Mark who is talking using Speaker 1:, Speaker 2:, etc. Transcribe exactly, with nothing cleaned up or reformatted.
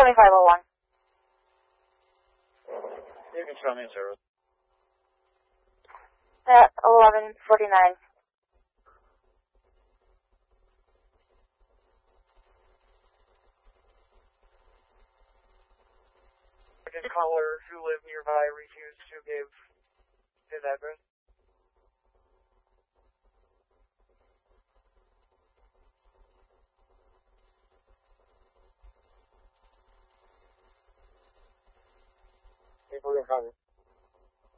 Speaker 1: twenty-five oh one.
Speaker 2: You can show me a service.
Speaker 1: At eleven forty-nine.
Speaker 2: Second caller who lived nearby refused to give his address. People are coming.